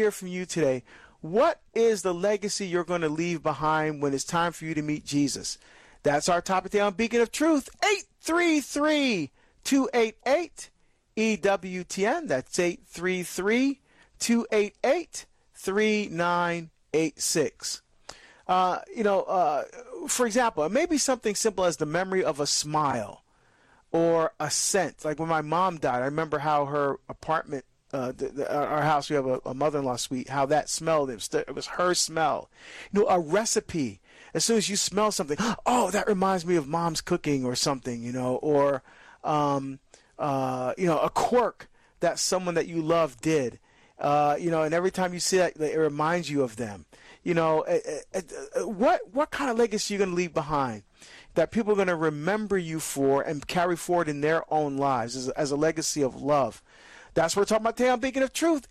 Hear from you today. What is the legacy you're going to leave behind when it's time for you to meet Jesus? That's our topic today on Beacon of Truth. 833-288-EWTN. That's 833-288-3986. For example, it may be something simple as the memory of a smile or a scent. Like when my mom died, I remember how her apartment, our house, we have a mother-in-law suite, how that smelled. It was her smell. A recipe. As soon as you smell something, oh, that reminds me of mom's cooking or something, or, a quirk that someone that you love did. And every time you see that, it reminds you of them. What kind of legacy are you going to leave behind that people are going to remember you for and carry forward in their own lives as a legacy of love? That's what we're talking about today on Beacon of Truth.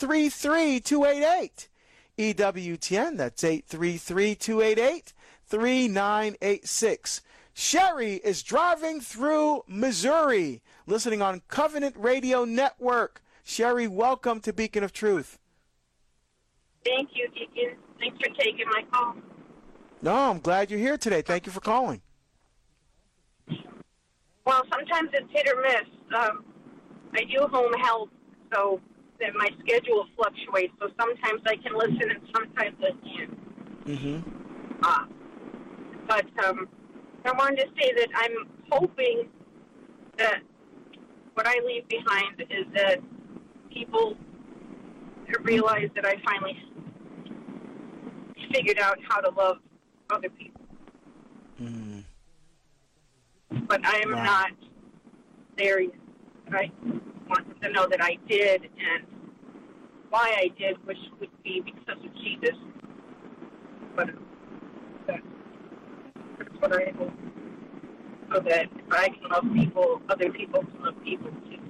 833-288-EWTN. That's 833-288-3986. Sherry is driving through Missouri, listening on Covenant Radio Network. Sherry, welcome to Beacon of Truth. Thank you, Deacon. Thanks for taking my call. No, I'm glad you're here today. Thank you for calling. Well, sometimes it's hit or miss. I do home health, so that my schedule fluctuates. So sometimes I can listen and sometimes I can't. Mm-hmm. But I wanted to say that I'm hoping that what I leave behind is that people realize that I finally figured out how to love other people. Mm. But I am not there yet. I want them to know that I did, and why I did, which would be because of Jesus. But that's what I hope. So that if I can love people, other people can love people too.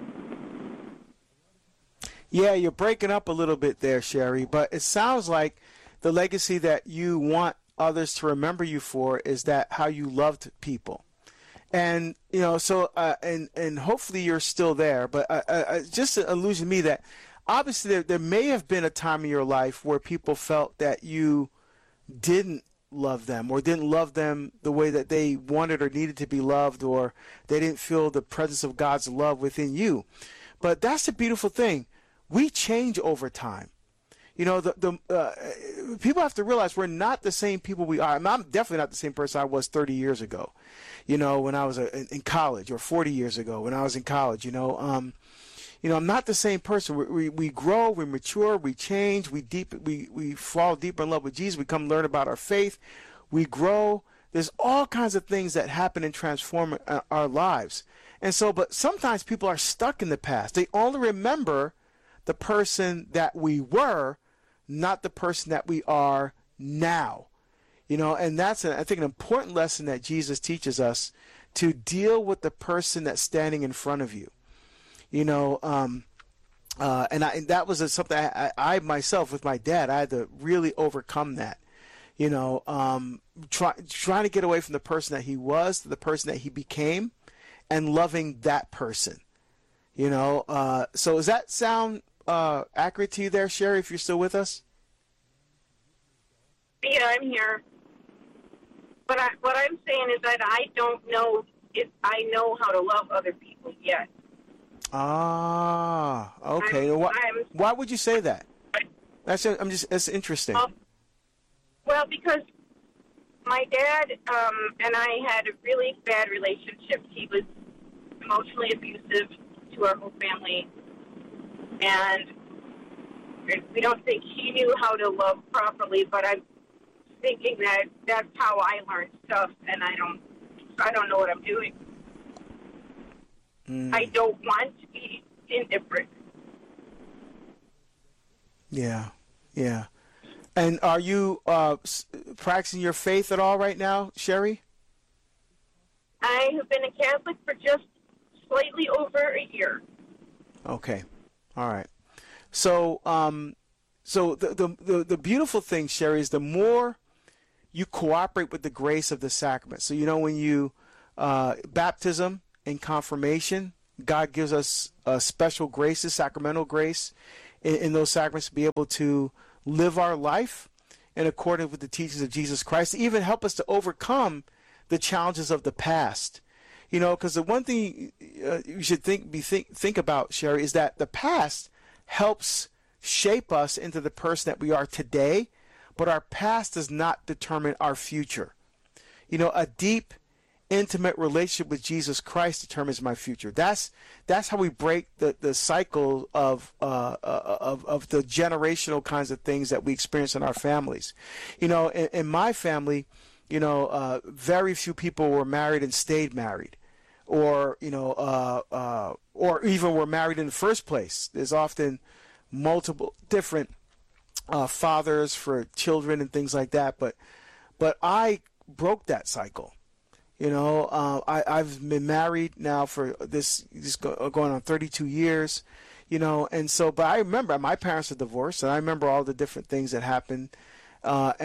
Yeah, you're breaking up a little bit there, Sherry, but it sounds like the legacy that you want others to remember you for is that how you loved people. And, and hopefully you're still there, but just an illusion to me that obviously there may have been a time in your life where people felt that you didn't love them or didn't love them the way that they wanted or needed to be loved, or they didn't feel the presence of God's love within you. But that's the beautiful thing. We change over time. People have to realize we're not the same people we are. I'm definitely not the same person I was 30 years ago, when I was in college, or 40 years ago when I was in college. I'm not the same person. We grow, we mature, we change, we fall deeper in love with Jesus. We come learn about our faith. We grow. There's all kinds of things that happen and transform our lives. And so, but sometimes people are stuck in the past. They only remember the person that we were, not the person that we are now. And that's, I think, an important lesson that Jesus teaches us, to deal with the person that's standing in front of you. And that was something I myself, with my dad, I had to really overcome that. Trying to get away from the person that he was to the person that he became, and loving that person. So does that sound accurate to you there, Sherry, if you're still with us? Yeah, I'm here. But what I'm saying is that I don't know if I know how to love other people yet. Ah, okay. Why would you say that? That's interesting. Well, because my dad and I had a really bad relationship. He was emotionally abusive to our whole family, and we don't think he knew how to love properly. But I'm thinking that that's how I learned stuff, and I don't know what I'm doing. I don't want to be indifferent. Yeah. And are you practicing your faith at all right now, Sherry? I have been a Catholic for just slightly over a year. Okay. All right. So, the beautiful thing, Sherry, is the more you cooperate with the grace of the sacrament. So, when you baptism and confirmation, God gives us special graces, sacramental grace, in those sacraments to be able to live our life in accordance with the teachings of Jesus Christ, to even help us to overcome the challenges of the past. You know, because the one thing you should think about, Sherry, is that the past helps shape us into the person that we are today, but our past does not determine our future. You know, a deep, intimate relationship with Jesus Christ determines my future. That's how we break the cycle of the generational kinds of things that we experience in our families. You know, in my family, you know, very few people were married and stayed married, or you know, or even were married in the first place. There's often multiple different fathers for children and things like that. But I broke that cycle. You know, I've been married now for this going on 32 years, you know, and so, but I remember my parents are divorced, and I remember all the different things that happened. But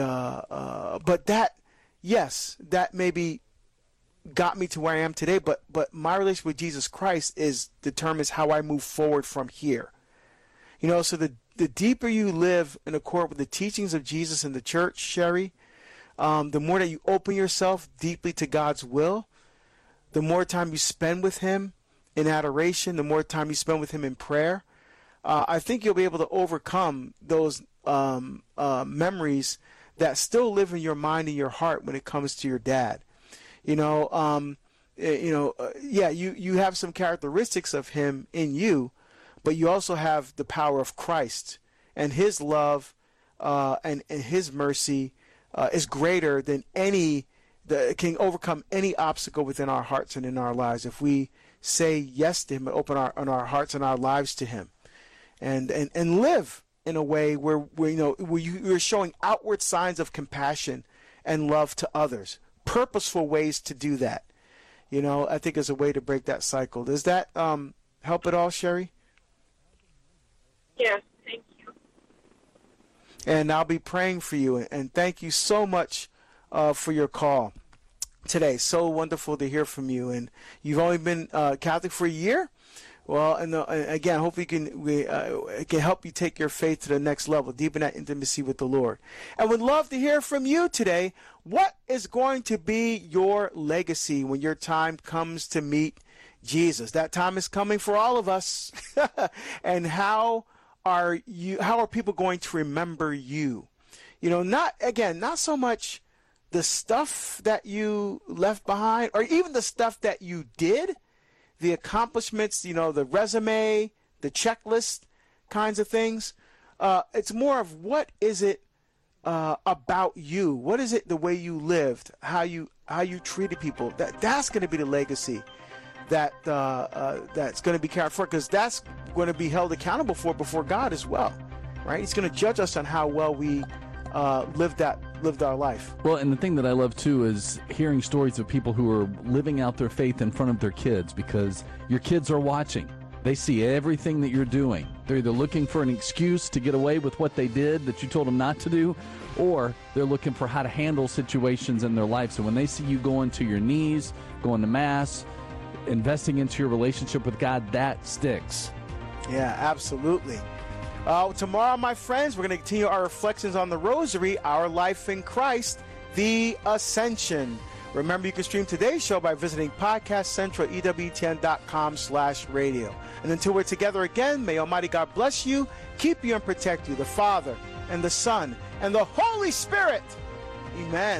that, yes, that maybe got me to where I am today, but my relationship with Jesus Christ determines how I move forward from here. You know, so the deeper you live in accord with the teachings of Jesus in the church, Sherry, the more that you open yourself deeply to God's will, the more time you spend with Him in adoration, the more time you spend with Him in prayer, I think you'll be able to overcome those memories that still live in your mind and your heart when it comes to your dad. You know, yeah, you have some characteristics of him in you, but you also have the power of Christ, and His love and His mercy is greater than can overcome any obstacle within our hearts and in our lives if we say yes to Him and open our hearts and our lives to Him, and live in a way where you're showing outward signs of compassion and love to others. Purposeful ways to do that, you know, I think is a way to break that cycle. Does that help at all, Sherry? Yes, thank you. And I'll be praying for you. And thank you so much for your call today. So wonderful to hear from you. And you've only been Catholic for a year. Well, and again, hopefully it can help you take your faith to the next level, deepen that intimacy with the Lord. And would love to hear from you today. What is going to be your legacy when your time comes to meet Jesus? That time is coming for all of us. And how are people going to remember you? You know, not so much the stuff that you left behind, or even the stuff that you did, the accomplishments, you know, the resume, the checklist kinds of things. It's more of what is it about you? What is it the way you lived, how you treated people? That's going to be the legacy that's going to be carried forward, because that's going to be held accountable for before God as well, right? He's going to judge us on how well we lived our life. Well, and the thing that I love too is hearing stories of people who are living out their faith in front of their kids, because your kids are watching. They see everything that you're doing. They're either looking for an excuse to get away with what they did that you told them not to do, or they're looking for how to handle situations in their life. So when they see you going to your knees, going to Mass, investing into your relationship with God, that sticks. Yeah, absolutely. Tomorrow, my friends, we're going to continue our reflections on the Rosary, our life in Christ, the Ascension. Remember, you can stream today's show by visiting Podcast Central, EWTN.com/radio. And until we're together again, may Almighty God bless you, keep you, and protect you, the Father, and the Son, and the Holy Spirit. Amen.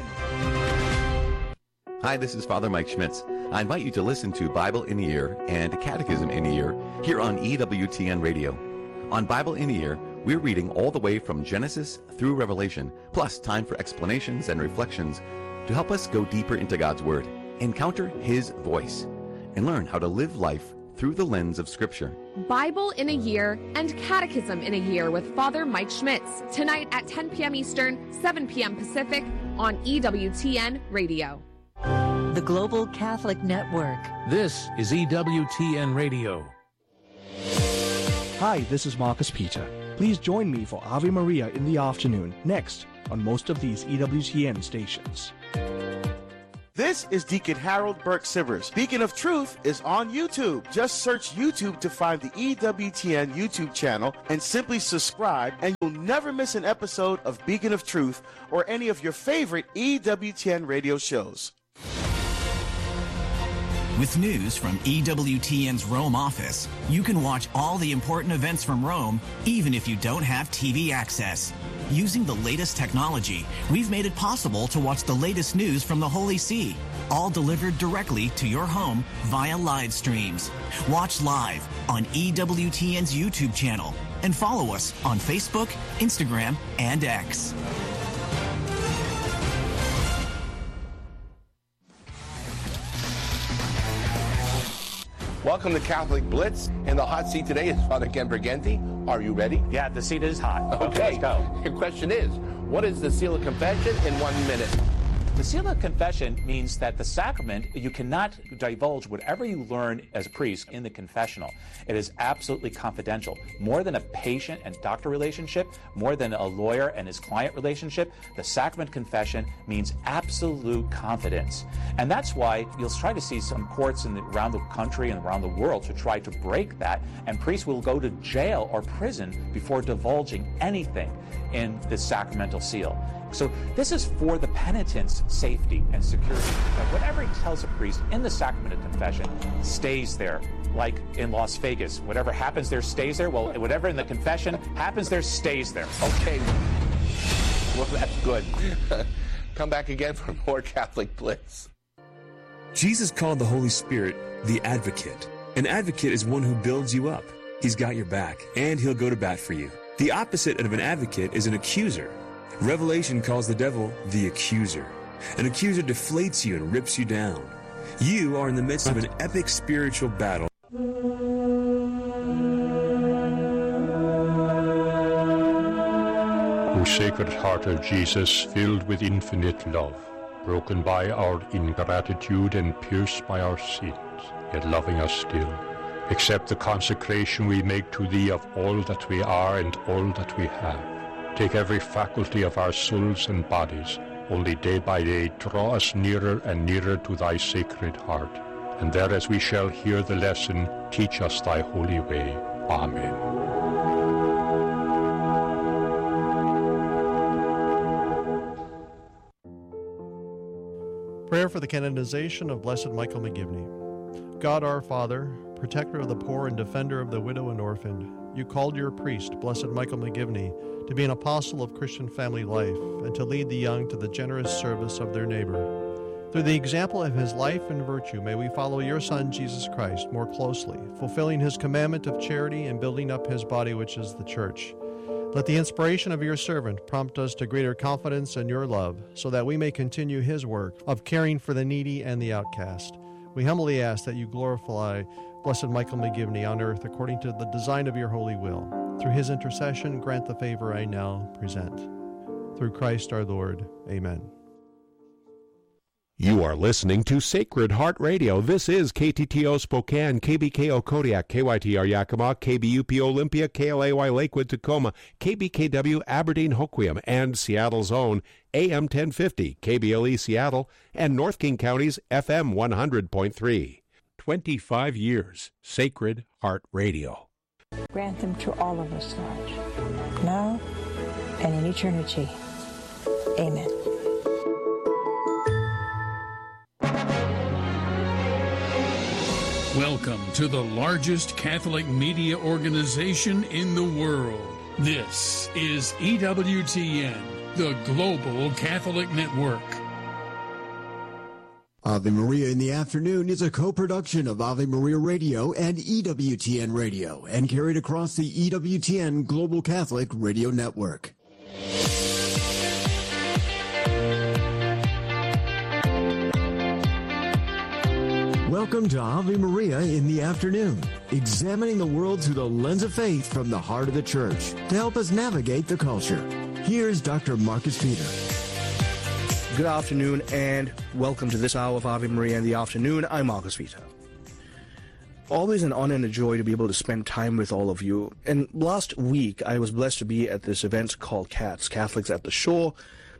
Hi, this is Father Mike Schmitz. I invite you to listen to Bible in a Year and Catechism in a Year here on EWTN Radio. On Bible in a Year, we're reading all the way from Genesis through Revelation, plus time for explanations and reflections to help us go deeper into God's Word, encounter His voice, and learn how to live life through the lens of Scripture. Bible in a Year and Catechism in a Year with Father Mike Schmitz, tonight at 10 p.m. Eastern, 7 p.m. Pacific on EWTN Radio. The Global Catholic Network. This is EWTN Radio. Hi, this is Marcus Peter. Please join me for Ave Maria in the afternoon, next on most of these EWTN stations. This is Deacon Harold Burke Sivers. Beacon of Truth is on YouTube. Just search YouTube to find the EWTN YouTube channel and simply subscribe, and you'll never miss an episode of Beacon of Truth or any of your favorite EWTN radio shows. With news from EWTN's Rome office, you can watch all the important events from Rome, even if you don't have TV access. Using the latest technology, we've made it possible to watch the latest news from the Holy See, all delivered directly to your home via live streams. Watch live on EWTN's YouTube channel and follow us on Facebook, Instagram, and X. Welcome to Catholic Blitz. In the hot seat today is Father Ken Briganti. Are you ready? Yeah, the seat is hot. Okay, let's go. Your question is, what is the seal of confession in 1 minute? The seal of confession means that the sacrament, you cannot divulge whatever you learn as a priest in the confessional. It is absolutely confidential. More than a patient and doctor relationship, more than a lawyer and his client relationship, the sacrament confession means absolute confidence. And that's why you'll try to see some courts around the country and around the world to try to break that, and priests will go to jail or prison before divulging anything in the sacramental seal. So this is for the penitent's safety and security. That whatever he tells a priest in the sacrament of confession stays there, like in Las Vegas. Whatever happens there stays there. Well, whatever in the confession happens there stays there. Okay. Well, that's good. Come back again for more Catholic Blitz. Jesus called the Holy Spirit the Advocate. An advocate is one who builds you up. He's got your back, and he'll go to bat for you. The opposite of an advocate is an accuser. Revelation calls the devil the accuser. An accuser deflates you and rips you down. You are in the midst of an epic spiritual battle. O Sacred Heart of Jesus, filled with infinite love, broken by our ingratitude and pierced by our sins, yet loving us still, accept the consecration we make to Thee of all that we are and all that we have. Take every faculty of our souls and bodies, only day by day draw us nearer and nearer to Thy Sacred Heart. And there as we shall hear the lesson, teach us Thy holy way. Amen. Prayer for the canonization of Blessed Michael McGivney. God our Father, protector of the poor and defender of the widow and orphan, you called your priest, Blessed Michael McGivney, to be an apostle of Christian family life and to lead the young to the generous service of their neighbor. Through the example of his life and virtue, may we follow your Son, Jesus Christ, more closely, fulfilling his commandment of charity and building up his body, which is the church. Let the inspiration of your servant prompt us to greater confidence in your love, so that we may continue his work of caring for the needy and the outcast. We humbly ask that you glorify Blessed Michael McGivney on earth according to the design of your holy will. Through his intercession, grant the favor I now present. Through Christ our Lord. Amen. You are listening to Sacred Heart Radio. This is KTTO Spokane, KBKO Kodiak, KYTR Yakima, KBUP Olympia, KLAY Lakewood Tacoma, KBKW Aberdeen Hoquiam, and Seattle's own AM 1050, KBLE Seattle, and North King County's FM 100.3. 25 years, Sacred Heart Radio. Grant them to all of us, Lord, now and in eternity. Amen. Welcome to the largest Catholic media organization in the world. This is EWTN, the Global Catholic Network. Ave Maria in the Afternoon is a co-production of Ave Maria Radio and EWTN Radio and carried across the EWTN Global Catholic Radio Network. Welcome to Ave Maria in the Afternoon, examining the world through the lens of faith from the heart of the Church to help us navigate the culture. Here's Dr. Marcus Peter. Good afternoon and welcome to this hour of Ave Maria in the Afternoon. I'm Marcus Vita. Always an honor and a joy to be able to spend time with all of you. And last week, I was blessed to be at this event called CATS, Catholics at the Shore,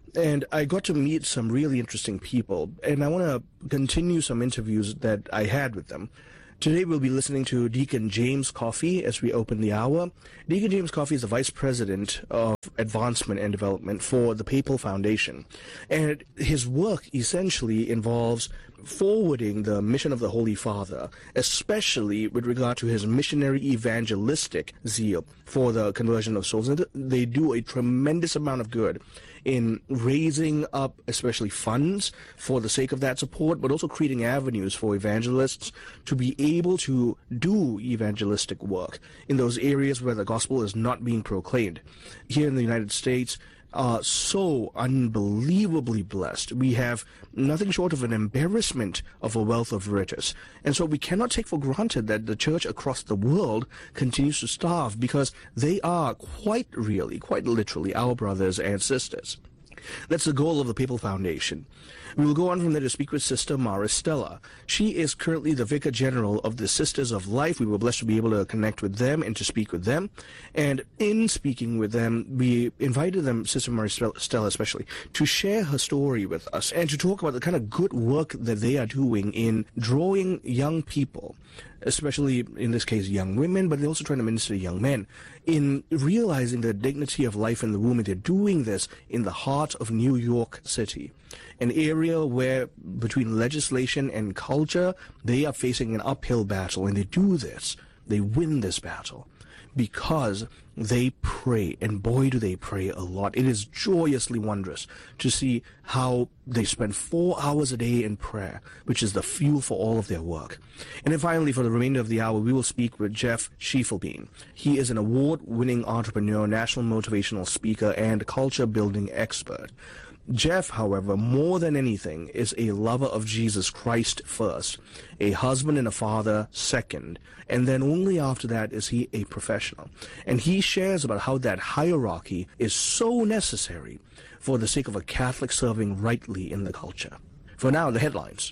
And I got to meet some really interesting people, and I want to continue some interviews that I had with them. Today we'll be listening to Deacon James Coffey as we open the hour. Deacon James Coffey is the Vice President of Advancement and Development for the Papal Foundation. And his work essentially involves forwarding the mission of the Holy Father, especially with regard to his missionary evangelistic zeal for the conversion of souls. And they do a tremendous amount of good in raising up especially funds for the sake of that support, but also creating avenues for evangelists to be able to do evangelistic work in those areas where the gospel is not being proclaimed. Here in the United States, are so unbelievably blessed. We have nothing short of an embarrassment of a wealth of riches. And so we cannot take for granted that the church across the world continues to starve, because they are quite literally our brothers and sisters. That's the goal of the Papal Foundation. We will go on from there to speak with Sister Maristella. She is currently the Vicar General of the Sisters of Life. We were blessed to be able to connect with them and to speak with them. And in speaking with them, we invited them, Sister Maristella especially, to share her story with us and to talk about the kind of good work that they are doing in drawing young people, especially in this case young women, but they're also trying to minister to young men, in realizing the dignity of life in the womb. And they're doing this in the heart of New York City, an area where between legislation and culture, they are facing an uphill battle. And they do this, they win this battle, because they pray, and boy do they pray a lot. It is joyously wondrous to see how they spend 4 hours a day in prayer, which is the fuel for all of their work. And then finally, for the remainder of the hour, we will speak with Jeff Schiefelbein. He is an award-winning entrepreneur, national motivational speaker, and culture-building expert. Jeff, however, more than anything, is a lover of Jesus Christ first, a husband and a father second, and then only after that is he a professional. And he shares about how that hierarchy is so necessary for the sake of a Catholic serving rightly in the culture. For now, the headlines.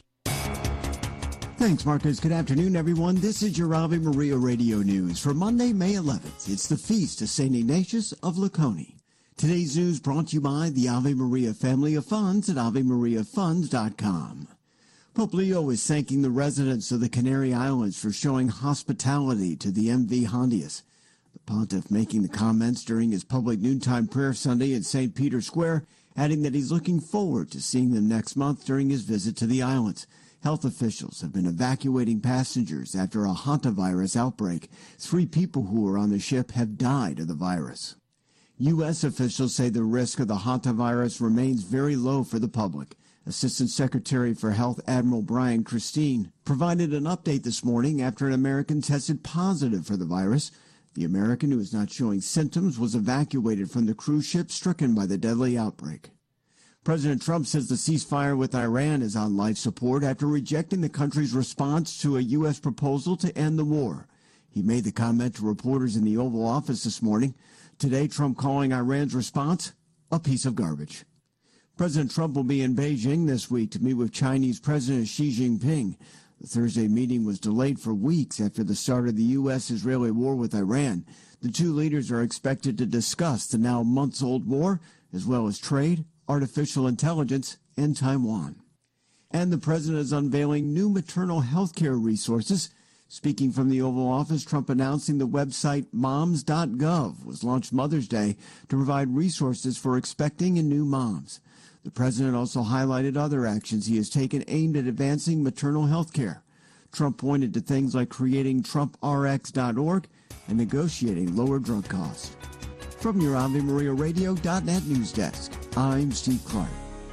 Thanks, Marcus. Good afternoon, everyone. This is your Ave Maria Radio News for Monday, May 11th. It's the feast of St. Ignatius of Leuconi. Today's news brought to you by the Ave Maria family of funds at AveMariaFunds.com. Pope Leo is thanking the residents of the Canary Islands for showing hospitality to the MV Hondius. The pontiff making the comments during his public noontime prayer Sunday at St. Peter's Square, adding that he's looking forward to seeing them next month during his visit to the islands. Health officials have been evacuating passengers after a hantavirus outbreak. 3 people who were on the ship have died of the virus. U.S. officials say the risk of the hantavirus remains very low for the public. Assistant Secretary for Health Admiral Brian Christine provided an update this morning after an American tested positive for the virus. The American, who is not showing symptoms, was evacuated from the cruise ship stricken by the deadly outbreak. President Trump says the ceasefire with Iran is on life support after rejecting the country's response to a U.S. proposal to end the war. He made the comment to reporters in the Oval Office this morning. Today, Trump calling Iran's response a piece of garbage. President Trump will be in Beijing this week to meet with Chinese President Xi Jinping. The Thursday meeting was delayed for weeks after the start of the U.S.-Israeli war with Iran. The two leaders are expected to discuss the now months-old war, as well as trade, artificial intelligence, and Taiwan. And the president is unveiling new maternal health care resources. Speaking from the Oval Office, Trump announcing the website moms.gov was launched Mother's Day to provide resources for expecting and new moms. The president also highlighted other actions he has taken aimed at advancing maternal health care. Trump pointed to things like creating TrumpRx.org and negotiating lower drug costs. From your AveMariaRadio.net news desk, I'm Steve Clark.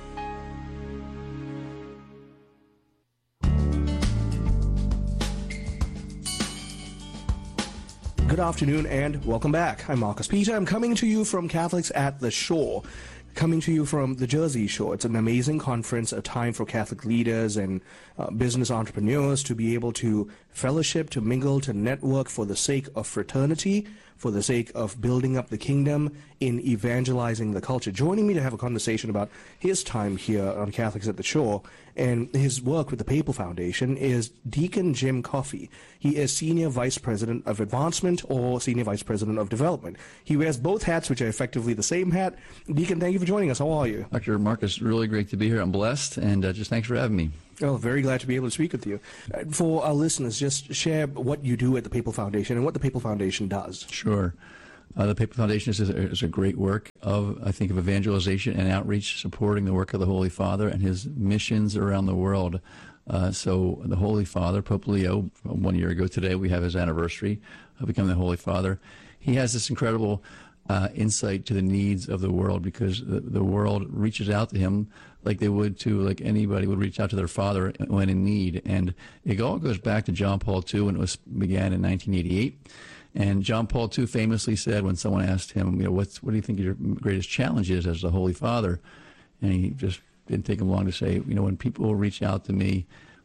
Good afternoon and welcome back. I'm Marcus Peter. I'm coming to you from Catholics at the Shore, coming to you from the Jersey Shore. It's an amazing conference, a time for Catholic leaders and business entrepreneurs to be able to fellowship, to mingle, to network for the sake of fraternity, for the sake of building up the kingdom in evangelizing the culture. Joining me to have a conversation about his time here on Catholics at the Shore and his work with the Papal Foundation is Deacon Jim Coffey. He is Senior Vice President of Advancement or Senior Vice President of Development. He wears both hats, which are effectively the same hat. Deacon, thank you for joining us. How are you? Dr. Marcus, really great to be here. I'm blessed, and just thanks for having me. Oh, very glad to be able to speak with you. For our listeners, just share what you do at the Papal Foundation and what the Papal Foundation does. Sure. The Papal Foundation is a great work of evangelization and outreach, supporting the work of the Holy Father and his missions around the world. So the Holy Father, Pope Leo, 1 year ago today, we have his anniversary of becoming the Holy Father. He has this incredible insight to the needs of the world, because the world reaches out to him like anybody would reach out to their father when in need. And it all goes back to John Paul II, when it began in 1988. And John Paul II famously said, when someone asked him, what do you think your greatest challenge is as the Holy Father? And he just didn't take him long to say, when people reach out to me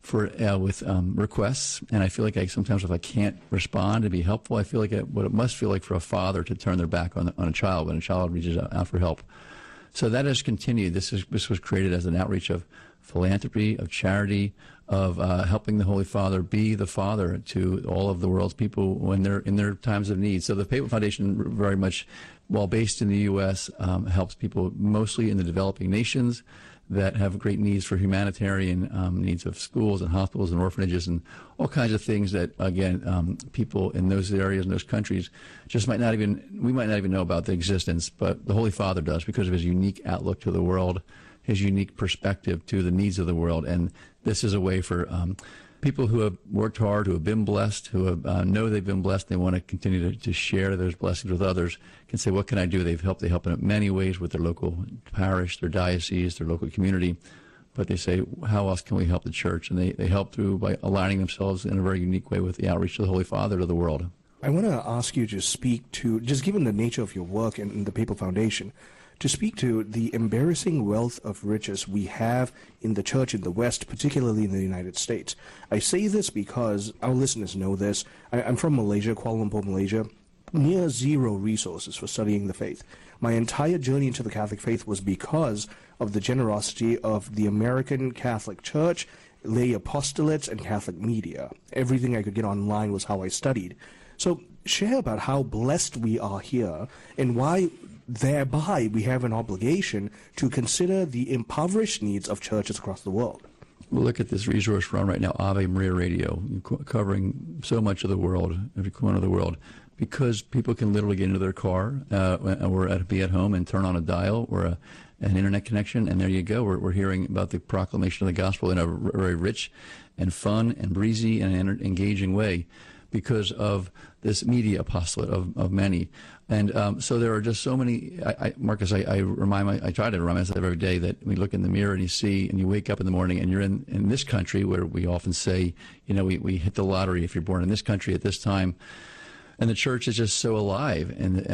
with requests, and I feel like sometimes if I can't respond to be helpful, I feel like what it must feel like for a father to turn their back on a child when a child reaches out for help. So that has continued. This was created as an outreach of philanthropy, of charity, of helping the Holy Father be the father to all of the world's people when they're in their times of need. So the Papal Foundation very much, while based in the U.S., helps people mostly in the developing nations that have great needs for humanitarian needs of schools and hospitals and orphanages and all kinds of things that, again, people in those areas and those countries we might not even know about the existence, but the Holy Father does, because of his unique outlook to the world, his unique perspective to the needs of the world. And this is a way for people who have worked hard, who have been blessed, who know they've been blessed, they want to continue to share those blessings with others, can say, what can I do? They help in many ways with their local parish, their diocese, their local community. But they say, how else can we help the church? And they help by aligning themselves in a very unique way with the outreach of the Holy Father to the world. I want to ask you to speak to, just given the nature of your work in the Papal Foundation, to speak to the embarrassing wealth of riches we have in the church in the West, particularly in the United States. I say this because our listeners know this. I'm from Malaysia, Kuala Lumpur, Malaysia. Near zero resources for studying the faith. My entire journey into the Catholic faith was because of the generosity of the American Catholic Church, lay apostolates, and Catholic media. Everything I could get online was how I studied. So share about how blessed we are here and why thereby we have an obligation to consider the impoverished needs of churches across the world. We'll look at this resource we're on right now, Ave Maria Radio, covering so much of the world, every corner of the world, because people can literally get into their car or be at home and turn on a dial or an internet connection, and there you go. We're hearing about the proclamation of the gospel in a very rich and fun and breezy and engaging way because of this media apostolate of many. And so there are just so many. Marcus, I try to remind myself every day that we look in the mirror and you see, and you wake up in the morning and you're in this country where we often say, we hit the lottery if you're born in this country at this time. And the church is just so alive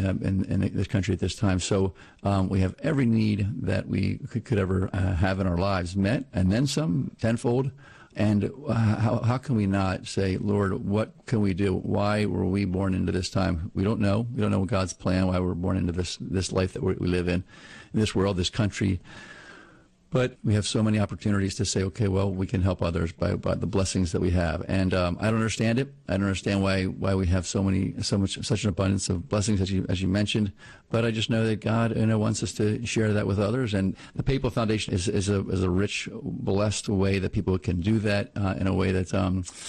in this country at this time. So we have every need that we could ever have in our lives met, and then some, tenfold. And how can we not say, Lord, what can we do? Why were we born into this time? We don't know. We don't know God's plan, why we're born into this life that we live in this world, this country. But we have so many opportunities to say, okay, well, we can help others by the blessings that we have. And I don't understand it. I don't understand why we have such an abundance of blessings, as you mentioned. But I just know that God wants us to share that with others. And the Papal Foundation is a rich, blessed way that people can do that in a way that's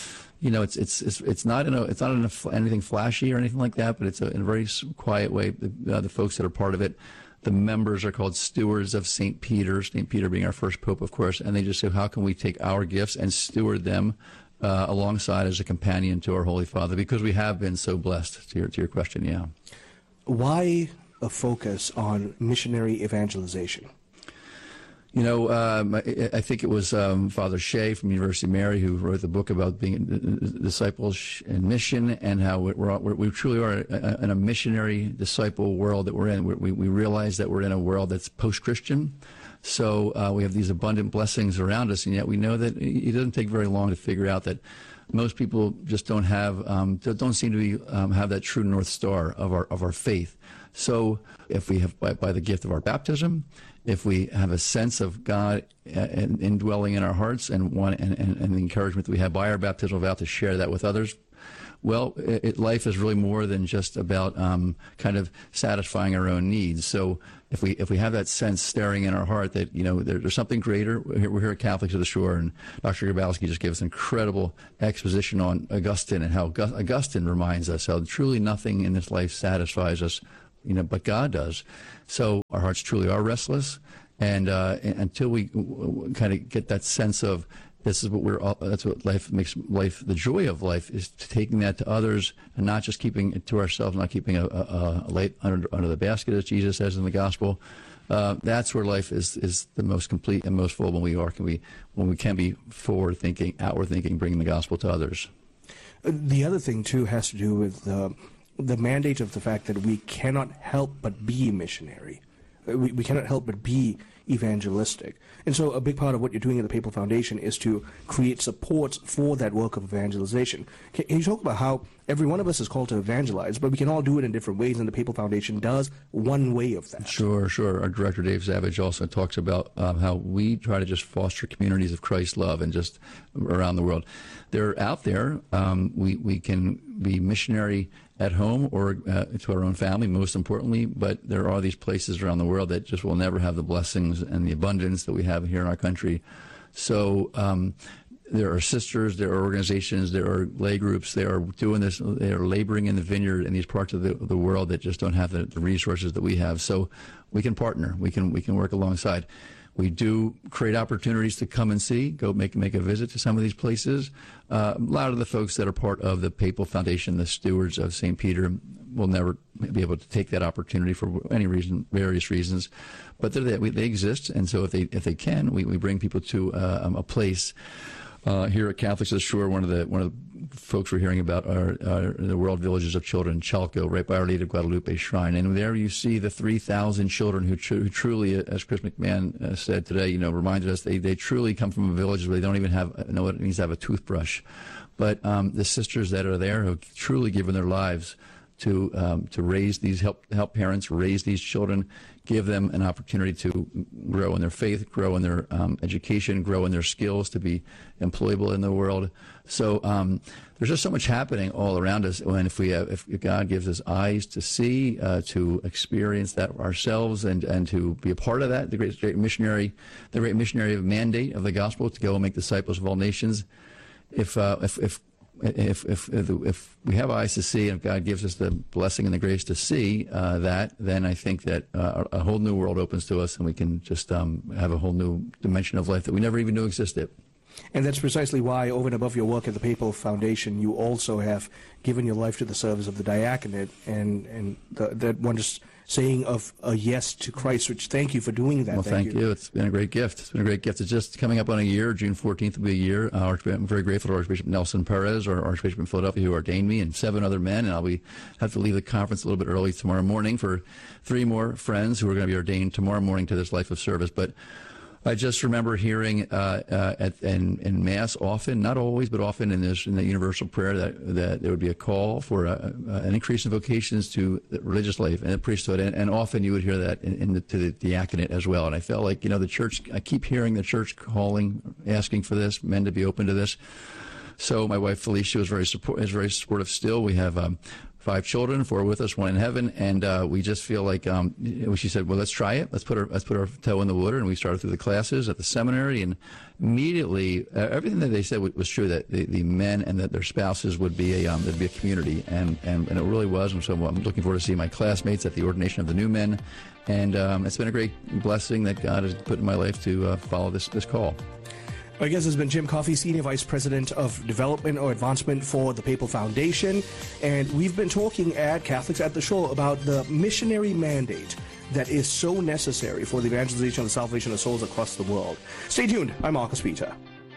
it's not in anything flashy or anything like that, but it's in a very quiet way. The folks that are part of it. The members are called stewards of St. Peter, St. Peter being our first pope, of course, and they just say, how can we take our gifts and steward them alongside as a companion to our Holy Father, because we have been so blessed, to your question, yeah. Why a focus on missionary evangelization? I think it was Father Shea from University of Mary who wrote the book about being disciples in mission, and how we truly are in a missionary disciple world that we're in. We realize that we're in a world that's post-Christian. So we have these abundant blessings around us, and yet we know that it doesn't take very long to figure out that most people just don't have, don't seem to be have that true North Star of our faith. So if we have, by the gift of our baptism, if we have a sense of God indwelling in our hearts and the encouragement that we have by our baptismal vow to share that with others, well, life is really more than just about kind of satisfying our own needs. So if we have that sense staring in our heart that, you know, there's something greater. We're here at Catholics of the Shore, and Dr. Grabowski just gave us incredible exposition on Augustine and how Augustine reminds us how truly nothing in this life satisfies us, you know, but God does. So our hearts truly are restless, and until we kind of get that sense of this is what that's what life makes life, the joy of life, is taking that to others and not just keeping it to ourselves, not keeping a light under the basket, as Jesus says in the gospel. That's where life is the most complete and most full when we can be forward thinking, outward thinking, bringing the gospel to others. The other thing too has to do with the mandate of the fact that we cannot help but be missionary. We cannot help but be evangelistic. And so a big part of what you're doing at the Papal Foundation is to create supports for that work of evangelization. Can you talk about how every one of us is called to evangelize, but we can all do it in different ways, and the Papal Foundation does one way of that? Sure. Our director, Dave Savage, also talks about how we try to just foster communities of Christ's love and just around the world. They're out there. We can be missionary at home or to our own family, most importantly, but there are these places around the world that just will never have the blessings and the abundance that we have here in our country. So there are sisters, there are organizations, there are lay groups, they are doing this, they are laboring in the vineyard in these parts of the world that just don't have the resources that we have. So we can partner, we can work alongside. We do create opportunities to come and see, go make a visit to some of these places. A lot of the folks that are part of the Papal Foundation, the stewards of St. Peter, will never be able to take that opportunity for any reason, various reasons. But they exist, and so if they can, we bring people to a place. Here at Catholics of the Shore, one of the folks we're hearing about are the World Villages of Children, Chalco, right by Our Lady of Guadalupe Shrine. And there you see the 3,000 children who truly, as Chris McMahon said today, you know, reminded us they truly come from villages where they don't even know what it means to have a toothbrush. But the sisters that are there who have truly given their lives to raise these, help parents raise these children, give them an opportunity to grow in their faith, grow in their education, grow in their skills to be employable in the world. So there's just so much happening all around us. And if God gives us eyes to see, to experience that ourselves, and to be a part of that, the great missionary mandate of the gospel to go and make disciples of all nations. If we have eyes to see, and if God gives us the blessing and the grace to see that, then I think that a whole new world opens to us, and we can just have a whole new dimension of life that we never even knew existed. And that's precisely why, over and above your work at the Papal Foundation, you also have given your life to the service of the diaconate, and that wondrous saying of a yes to Christ, which thank you for doing that. Well, thank you. It's been a great gift. It's just coming up on a year. June 14th will be a year. I'm very grateful to Archbishop Nelson Perez, our Archbishop in Philadelphia, who ordained me, and 7 other men. And I'll have to leave the conference a little bit early tomorrow morning for 3 more friends who are going to be ordained tomorrow morning to this life of service. But I just remember hearing in Mass often, not always, but often in the universal prayer that there would be a call for an increase in vocations to the religious life and the priesthood, and often you would hear that to the diaconate as well. And I felt like, the church, I keep hearing the church calling, asking for this, men to be open to this. So my wife Felicia is very supportive still. We have 5 children, 4 with us, 1 in heaven, and we just feel like she said, well, let's try it. Let's put our toe in the water, and we started through the classes at the seminary, and immediately everything that they said was true, that the men and that their spouses would be there'd be a community, and it really was. And so I'm looking forward to seeing my classmates at the ordination of the new men, and it's been a great blessing that God has put in my life to follow this call. My guest has been Jim Coffey, Senior Vice President of Development or Advancement for the Papal Foundation. And we've been talking at Catholics at the Shore about the missionary mandate that is so necessary for the evangelization and the salvation of souls across the world. Stay tuned. I'm Marcus Peter.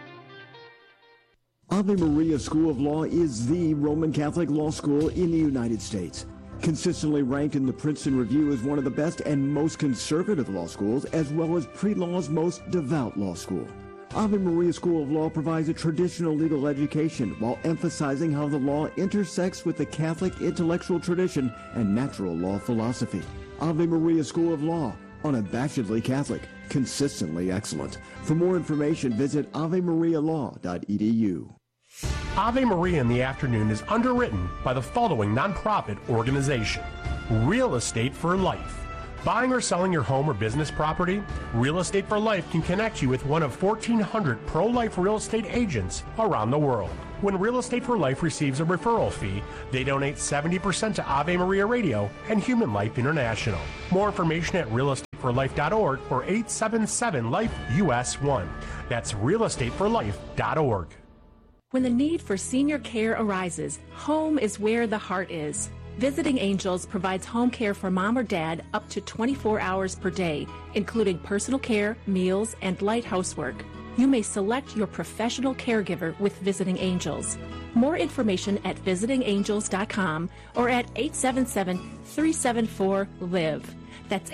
Ave Maria School of Law is the Roman Catholic law school in the United States. Consistently ranked in the Princeton Review as one of the best and most conservative law schools, as well as pre-law's most devout law school. Ave Maria School of Law provides a traditional legal education while emphasizing how the law intersects with the Catholic intellectual tradition and natural law philosophy. Ave Maria School of Law, unabashedly Catholic, consistently excellent. For more information, visit avemarialaw.edu. Ave Maria in the Afternoon is underwritten by the following nonprofit organization: Real Estate for Life. Buying or selling your home or business property? Real Estate for Life can connect you with one of 1,400 pro-life real estate agents around the world. When Real Estate for Life receives a referral fee, they donate 70% to Ave Maria Radio and Human Life International. More information at realestateforlife.org or 877-LIFE-US1. That's realestateforlife.org. When the need for senior care arises, home is where the heart is. Visiting Angels provides home care for mom or dad up to 24 hours per day, including personal care, meals, and light housework. You may select your professional caregiver with Visiting Angels. More information at visitingangels.com or at 877-374-LIVE. That's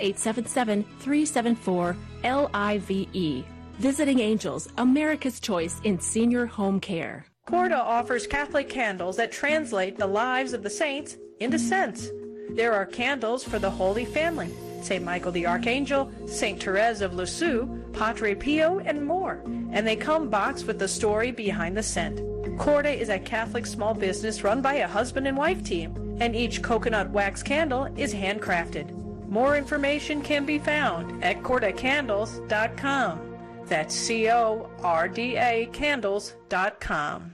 877-374-LIVE. Visiting Angels, America's choice in senior home care. Corda offers Catholic candles that translate the lives of the saints into scents. There are candles for the Holy Family, St. Michael the Archangel, St. Therese of Lisieux, Padre Pio, and more. And they come boxed with the story behind the scent. Corda is a Catholic small business run by a husband and wife team, and each coconut wax candle is handcrafted. More information can be found at cordacandles.com. That's CORDA candles.com.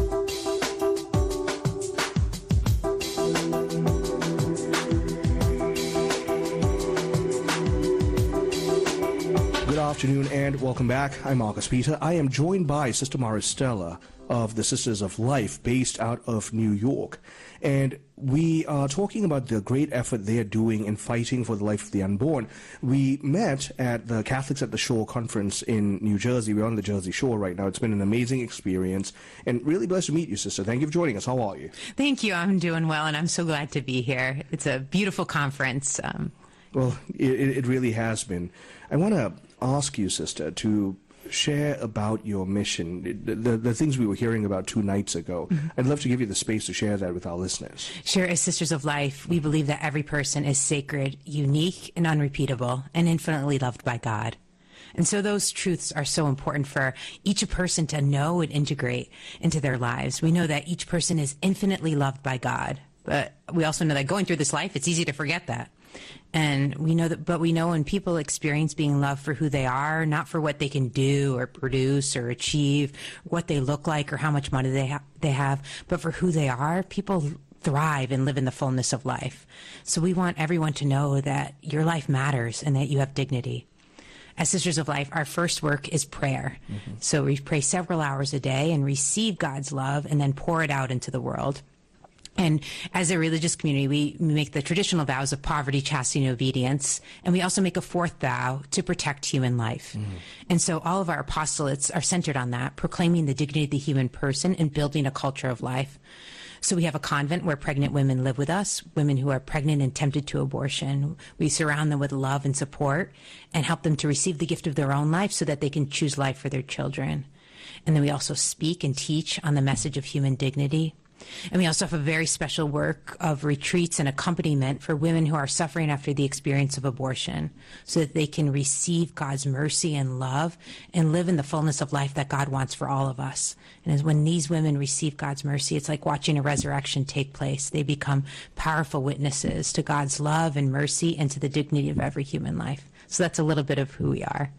Good afternoon and welcome back. I'm Marcus Peter. I am joined by Sister Maristella of the Sisters of Life based out of New York. And we are talking about the great effort they are doing in fighting for the life of the unborn. We met at the Catholics at the Shore conference in New Jersey. We're on the Jersey Shore right now. It's been an amazing experience and really blessed to meet you, Sister. Thank you for joining us. How are you? Thank you. I'm doing well, and I'm so glad to be here. It's a beautiful conference. Well, it really has been. I want to ask you, Sister, to share about your mission, the things we were hearing about 2 nights ago. Mm-hmm. I'd love to give you the space to share that with our listeners. Sure. As Sisters of Life, we believe that every person is sacred, unique, and unrepeatable, and infinitely loved by God. And so those truths are so important for each person to know and integrate into their lives. We know that each person is infinitely loved by God, but we also know that going through this life, it's easy to forget that. And we know that, but we know when people experience being loved for who they are, not for what they can do or produce or achieve, what they look like or how much money they have, but for who they are, people thrive and live in the fullness of life. So we want everyone to know that your life matters and that you have dignity. As Sisters of Life, our first work is prayer. Mm-hmm. So we pray several hours a day and receive God's love and then pour it out into the world. And as a religious community, we make the traditional vows of poverty, chastity, and obedience. And we also make a fourth vow to protect human life. Mm-hmm. And so all of our apostolates are centered on that, proclaiming the dignity of the human person and building a culture of life. So we have a convent where pregnant women live with us, women who are pregnant and tempted to abortion. We surround them with love and support and help them to receive the gift of their own life so that they can choose life for their children. And then we also speak and teach on the message of human dignity. And we also have a very special work of retreats and accompaniment for women who are suffering after the experience of abortion so that they can receive God's mercy and love and live in the fullness of life that God wants for all of us. And as when these women receive God's mercy, it's like watching a resurrection take place. They become powerful witnesses to God's love and mercy and to the dignity of every human life. So that's a little bit of who we are.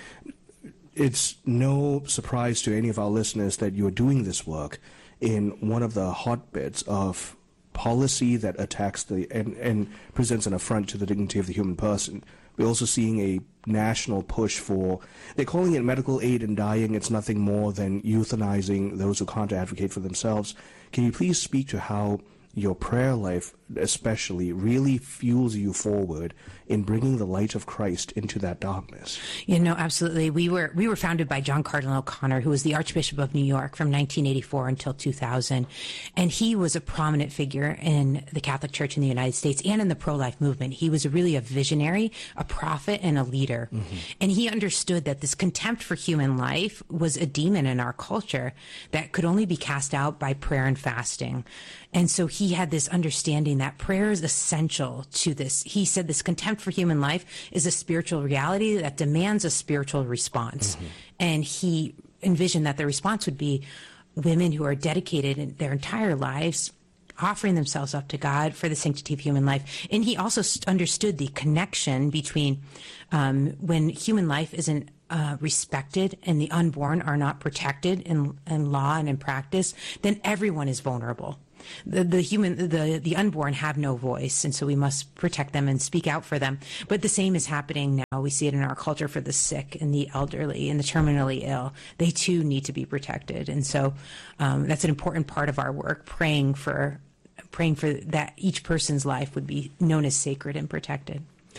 It's no surprise to any of our listeners that you're doing this work in one of the hotbeds of policy that attacks and presents an affront to the dignity of the human person. We're also seeing a national push for, they're calling it medical aid in dying. It's nothing more than euthanizing those who can't advocate for themselves. Can you please speak to how your prayer life especially really fuels you forward in bringing the light of Christ into that darkness? Absolutely. We were founded by John Cardinal O'Connor, who was the Archbishop of New York from 1984 until 2000. And he was a prominent figure in the Catholic Church in the United States and in the pro-life movement. He was really a visionary, a prophet, and a leader. Mm-hmm. And he understood that this contempt for human life was a demon in our culture that could only be cast out by prayer and fasting. And so he had this understanding that prayer is essential to this. He said this contempt for human life is a spiritual reality that demands a spiritual response. Mm-hmm. And he envisioned that the response would be women who are dedicated in their entire lives, offering themselves up to God for the sanctity of human life. And he also understood the connection between when human life isn't respected and the unborn are not protected in law and in practice, then everyone is vulnerable. The unborn have no voice, and so we must protect them and speak out for them. But the same is happening now. We see it in our culture for the sick and the elderly and the terminally ill. They too need to be protected, and so that's an important part of our work, praying for that each person's life would be known as sacred and protected.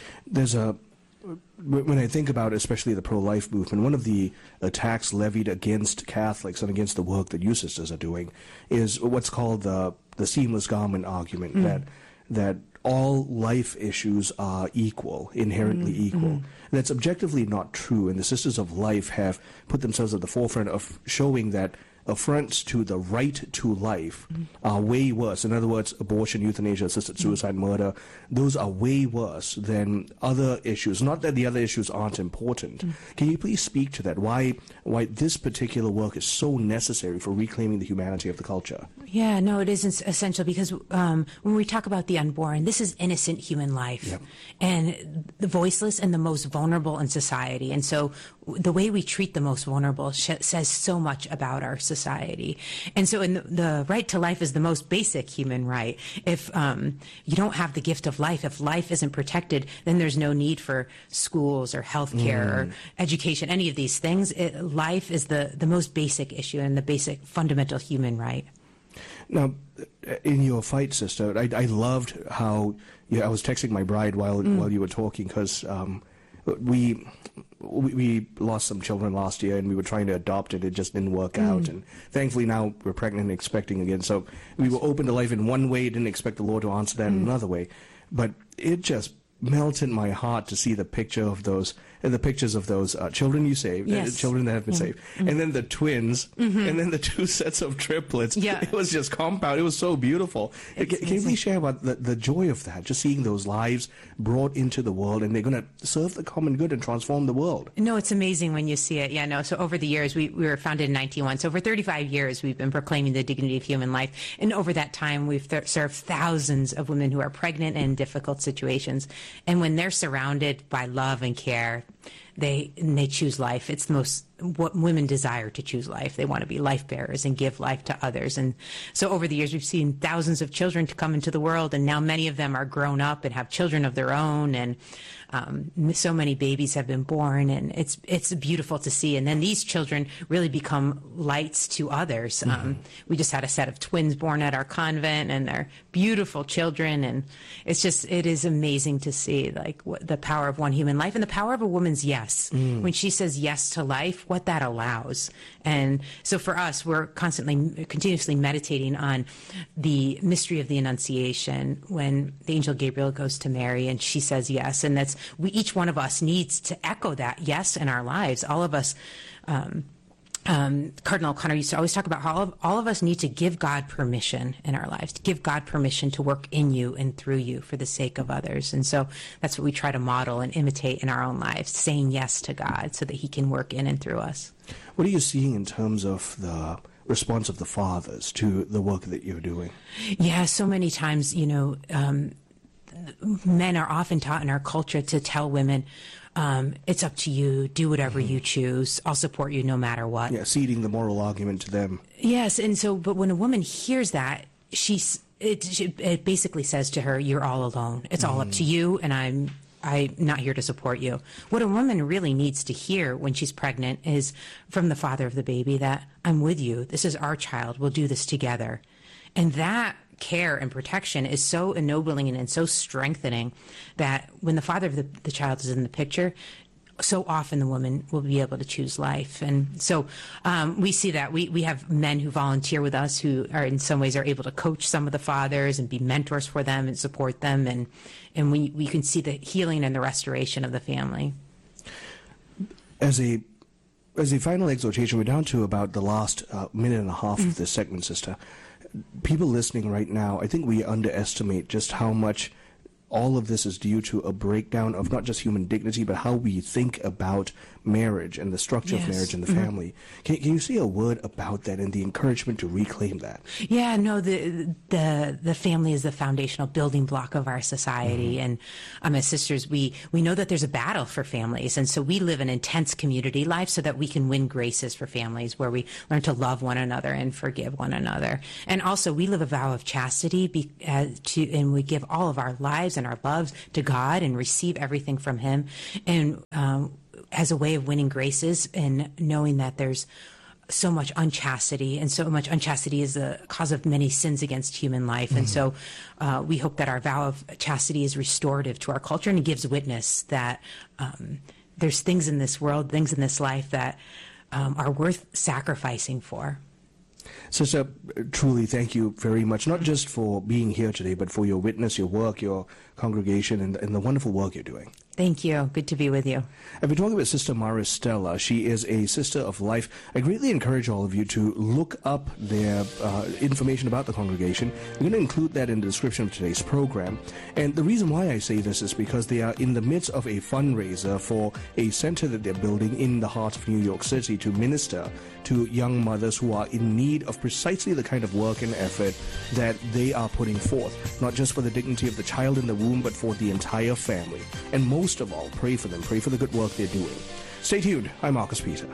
When I think about especially the pro-life movement, one of the attacks levied against Catholics and against the work that you sisters are doing is what's called the seamless garment argument, that all life issues are equal, inherently equal. That's objectively not true, and the Sisters of Life have put themselves at the forefront of showing that affronts to the right to life are way worse. In other words, abortion, euthanasia, assisted suicide, murder, those are way worse than other issues. Not that the other issues aren't important. Can you please speak to that? Why this particular work is so necessary for reclaiming the humanity of the culture? Yeah, no, it is essential because when we talk about the unborn, this is innocent human life and the voiceless and the most vulnerable in society. And so the way we treat the most vulnerable says so much about our society. And so the right to life is the most basic human right. If you don't have the gift of life, if life isn't protected, then there's no need for schools or healthcare or education, any of these things. Life is the most basic issue and the basic fundamental human right. Now, in your fight, sister, I loved how I was texting my bride while you were talking because we lost some children last year and we were trying to adopt it. It just didn't work out. And thankfully now we're pregnant and expecting again. So we were open to life in one way, didn't expect the Lord to answer that in another way. But it just melted my heart to see the pictures of those children you saved, children that have been saved, and then the twins, and then the two sets of triplets. It was just compound. It was so beautiful. Can you please share about the joy of that, just seeing those lives brought into the world, and they're going to serve the common good and transform the world? No, it's amazing when you see it. Yeah, no. So over the years, we were founded in 1991. So for 35 years, we've been proclaiming the dignity of human life. And over that time, we've served thousands of women who are pregnant and in difficult situations. And when they're surrounded by love and care, they choose life. It's what women desire to choose life. They want to be life bearers and give life to others. And so over the years, we've seen thousands of children to come into the world, and now many of them are grown up and have children of their own, and so many babies have been born, and it's beautiful to see. And then these children really become lights to others. We just had a set of twins born at our convent, and they're beautiful children, and it is amazing to see the power of one human life and the power of a woman's yes. When she says yes to life, what that allows. And so for us, we're continuously meditating on the mystery of the Annunciation when the angel Gabriel goes to Mary and she says yes. And each one of us needs to echo that yes in our lives. All of us, Cardinal O'Connor used to always talk about how all of us need to give God permission in our lives, to give God permission to work in you and through you for the sake of others. And so that's what we try to model and imitate in our own lives, saying yes to God so that he can work in and through us. What are you seeing in terms of the response of the fathers to the work that you're doing? Yeah, so many times, men are often taught in our culture to tell women, it's up to you, do whatever you choose, I'll support you no matter what. Yeah, ceding the moral argument to them. Yes, and so, but when a woman hears that, it basically says to her, you're all alone. It's all up to you, and I'm not here to support you. What a woman really needs to hear when she's pregnant is from the father of the baby that I'm with you. This is our child. We'll do this together. And that care and protection is so ennobling and so strengthening that when the father of the child is in the picture, so often the woman will be able to choose life. And so we see that. We have men who volunteer with us who are in some ways are able to coach some of the fathers and be mentors for them and support them. And we can see the healing and the restoration of the family. As a final exhortation, we're down to about the last minute and a half of this segment, Sister. People listening right now, I think we underestimate just how much all of this is due to a breakdown of not just human dignity, but how we think about marriage and the structure of marriage and the family. Can you say a word about that and the encouragement to reclaim that? Yeah, no, the family is the foundational building block of our society. And as sisters, we know that there's a battle for families. And so we live an intense community life so that we can win graces for families where we learn to love one another and forgive one another. And also we live a vow of chastity and we give all of our lives and our loves to God and receive everything from Him. And as a way of winning graces and knowing that there's so much unchastity, and so much unchastity is the cause of many sins against human life. And so we hope that our vow of chastity is restorative to our culture and it gives witness that there's things in this world, things in this life that are worth sacrificing for. Sister, truly thank you very much, not just for being here today, but for your witness, your work, your congregation, and the wonderful work you're doing. Thank you. Good to be with you. I've been talking about Sister Maristella. She is a Sister of Life. I greatly encourage all of you to look up their information about the congregation. I'm going to include that in the description of today's program. And the reason why I say this is because they are in the midst of a fundraiser for a center that they're building in the heart of New York City to minister to young mothers who are in need of precisely the kind of work and effort that they are putting forth, not just for the dignity of the child in the womb, but for the entire family. And most of all, pray for them. Pray for the good work they're doing. Stay tuned. I'm Marcus Peter.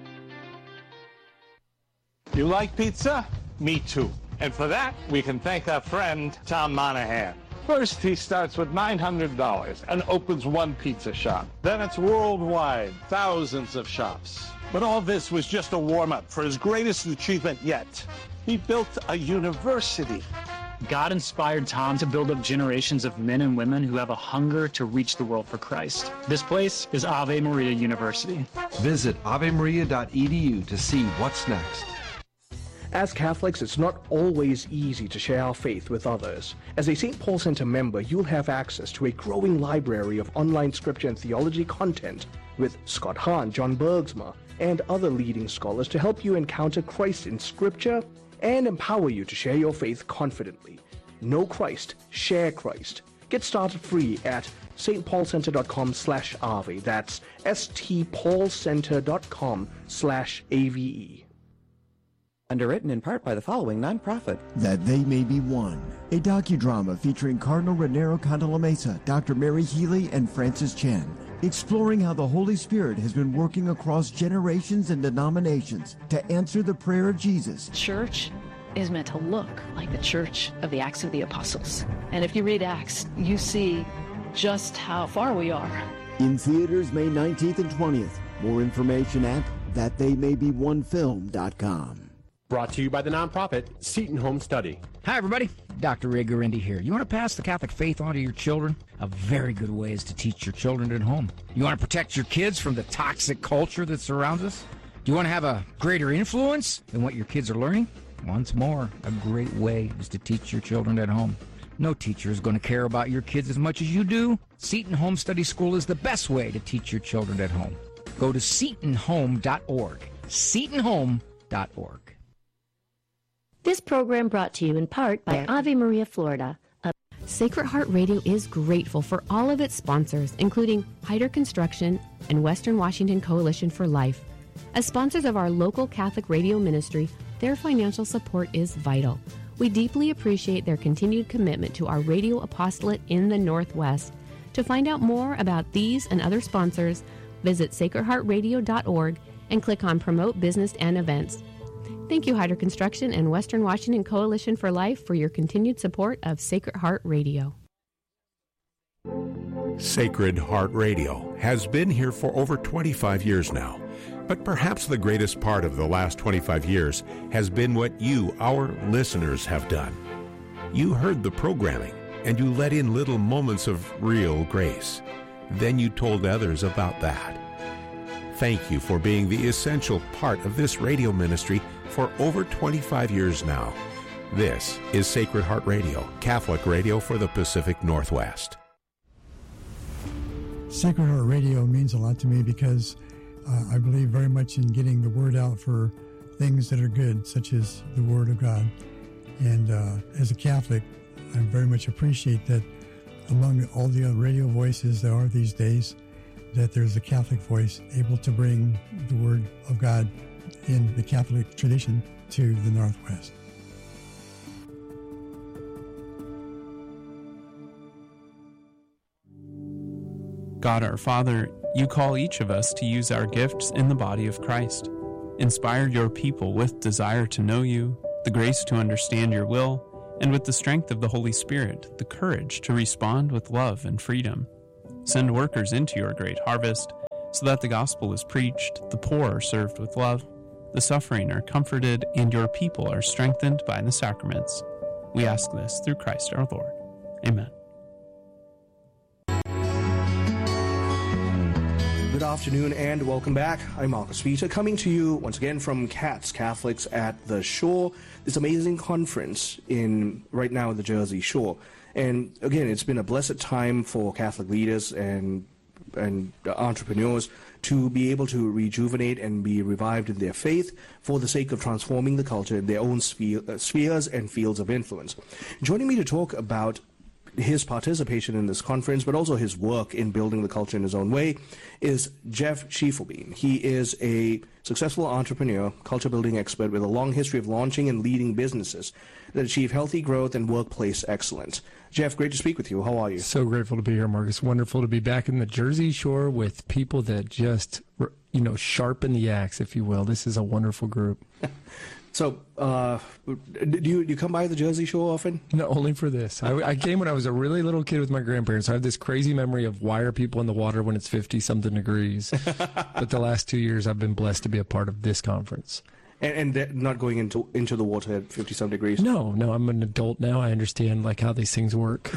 You like pizza? Me too. And for that, we can thank our friend, Tom Monahan. First, he starts with $900 and opens one pizza shop. Then it's worldwide, thousands of shops. But all this was just a warm-up for his greatest achievement yet. He built a university. God inspired Tom to build up generations of men and women who have a hunger to reach the world for Christ. This place is Ave Maria University. Visit avemaria.edu to see what's next. As Catholics, it's not always easy to share our faith with others. As a St. Paul Center member, you'll have access to a growing library of online scripture and theology content with Scott Hahn, John Bergsma, and other leading scholars to help you encounter Christ in Scripture and empower you to share your faith confidently. Know Christ, share Christ. Get started free at stpaulcenter.com/Ave. That's stpaulcenter.com/AVE. Underwritten in part by the following nonprofit. That They May Be One, a docudrama featuring Cardinal Raniero Cantalamessa, Dr. Mary Healy, and Francis Chen, exploring how the Holy Spirit has been working across generations and denominations to answer the prayer of Jesus. Church is meant to look like the church of the Acts of the Apostles. And if you read Acts, you see just how far we are. In theaters May 19th and 20th. More information at thattheymay-be-one-film.com. Brought to you by the nonprofit Seton Home Study. Hi, everybody. Dr. Ray Guarendi here. You want to pass the Catholic faith on to your children? A very good way is to teach your children at home. You want to protect your kids from the toxic culture that surrounds us? Do you want to have a greater influence in what your kids are learning? Once more, a great way is to teach your children at home. No teacher is going to care about your kids as much as you do. Seton Home Study School is the best way to teach your children at home. Go to setonhome.org. setonhome.org. This program brought to you in part by Ave Maria Florida. Sacred Heart Radio is grateful for all of its sponsors, including Hyder Construction and Western Washington Coalition for Life. As sponsors of our local Catholic radio ministry, their financial support is vital. We deeply appreciate their continued commitment to our radio apostolate in the Northwest. To find out more about these and other sponsors, visit sacredheartradio.org and click on Promote Business and Events. Thank you, Hyder Construction and Western Washington Coalition for Life, for your continued support of Sacred Heart Radio. Sacred Heart Radio has been here for over 25 years now. But perhaps the greatest part of the last 25 years has been what you, our listeners, have done. You heard the programming, and you let in little moments of real grace. Then you told others about that. Thank you for being the essential part of this radio ministry for over 25 years now. This is Sacred Heart Radio, Catholic radio for the Pacific Northwest. Sacred Heart Radio means a lot to me because I believe very much in getting the word out for things that are good, such as the Word of God. And as a Catholic, I very much appreciate that among all the radio voices there are these days, that there's a Catholic voice able to bring the Word of God in the Catholic tradition to the Northwest. God our Father, you call each of us to use our gifts in the body of Christ. Inspire your people with desire to know you, the grace to understand your will, and with the strength of the Holy Spirit, the courage to respond with love and freedom. Send workers into your great harvest, so that the gospel is preached, the poor are served with love, the suffering are comforted, and your people are strengthened by the sacraments. We ask this through Christ our Lord. Amen. Good afternoon and welcome back. I'm Marcus Peter, coming to you once again from CATS, Catholics at the Shore, this amazing conference right now in the Jersey Shore. And again, it's been a blessed time for Catholic leaders and entrepreneurs to be able to rejuvenate and be revived in their faith for the sake of transforming the culture in their own spheres and fields of influence. Joining me to talk about his participation in this conference, but also his work in building the culture in his own way, is Jeff Schiefelbein. He is a successful entrepreneur, culture building expert with a long history of launching and leading businesses that achieve healthy growth and workplace excellence. Jeff, great to speak with you. How are you? So grateful to be here, Marcus. Wonderful to be back in the Jersey Shore with people that just, sharpen the axe, if you will. This is a wonderful group. So, do you come by the Jersey Shore often? No, only for this. I came when I was a really little kid with my grandparents. I have this crazy memory of why are people in the water when it's 50-something degrees. But the last 2 years, I've been blessed to be a part of this conference. And not going into the water at 50-some degrees? No, I'm an adult now. I understand how these things work.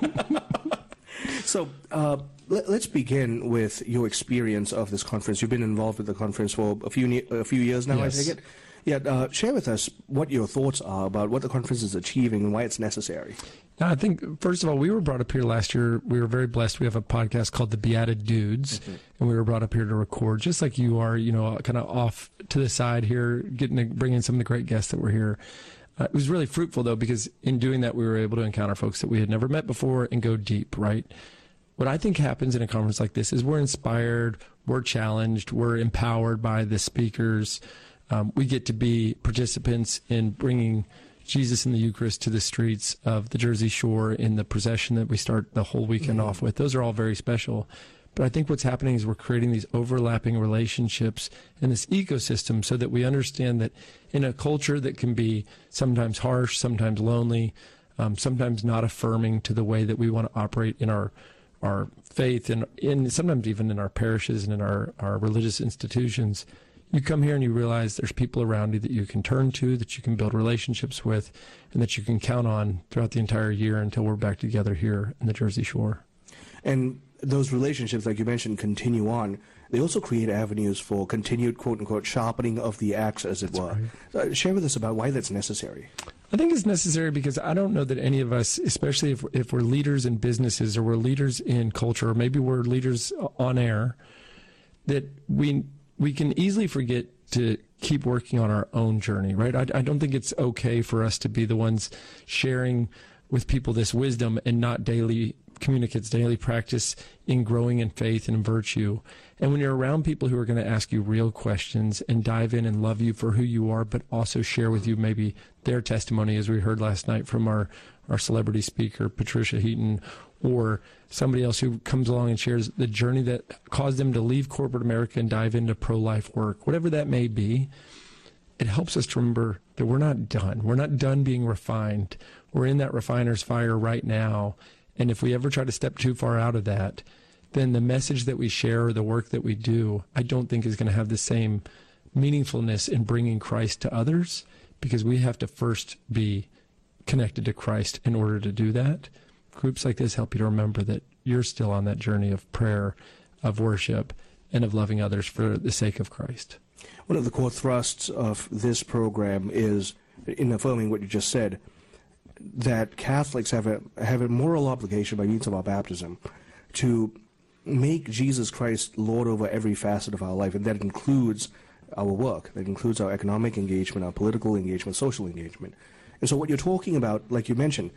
So let's begin with your experience of this conference. You've been involved with the conference for a few years now, yes. I take it? Yeah, share with us what your thoughts are about what the conference is achieving and why it's necessary. I think, first of all, we were brought up here last year. We were very blessed. We have a podcast called The Beatted Dudes, and we were brought up here to record, just like you are, kind of off to the side here, bring in some of the great guests that were here. It was really fruitful, though, because in doing that, we were able to encounter folks that we had never met before and go deep, right? What I think happens in a conference like this is we're inspired, we're challenged, we're empowered by the speakers. We get to be participants in bringing Jesus and the Eucharist to the streets of the Jersey Shore in the procession that we start the whole weekend off with. Those are all very special. But I think what's happening is we're creating these overlapping relationships in this ecosystem so that we understand that in a culture that can be sometimes harsh, sometimes lonely, sometimes not affirming to the way that we want to operate in our faith and sometimes even in our parishes and in our religious institutions, you come here and you realize there's people around you that you can turn to, that you can build relationships with, and that you can count on throughout the entire year until we're back together here in the Jersey Shore. And those relationships, like you mentioned, continue on. They also create avenues for continued, quote-unquote, sharpening of the axe, as it were. Right. Share with us about why that's necessary. I think it's necessary because I don't know that any of us, especially if we're leaders in businesses or we're leaders in culture, or maybe we're leaders on air, that we can easily forget to keep working on our own journey, right? I don't think it's okay for us to be the ones sharing with people this wisdom and not daily communicates daily practice in growing in faith and in virtue. And when you're around people who are going to ask you real questions and dive in and love you for who you are, but also share with you maybe their testimony, as we heard last night from our celebrity speaker, Patricia Heaton, or somebody else who comes along and shares the journey that caused them to leave corporate America and dive into pro-life work, whatever that may be, it helps us to remember that we're not done. We're not done being refined. We're in that refiner's fire right now. And if we ever try to step too far out of that, then the message that we share or the work that we do, I don't think is going to have the same meaningfulness in bringing Christ to others, because we have to first be connected to Christ in order to do that. Groups like this help you to remember that you're still on that journey of prayer, of worship, and of loving others for the sake of Christ. One of the core thrusts of this program is, in affirming what you just said, that Catholics have a moral obligation by means of our baptism to make Jesus Christ Lord over every facet of our life, and that includes our work, that includes our economic engagement, our political engagement, social engagement. And so what you're talking about, like you mentioned,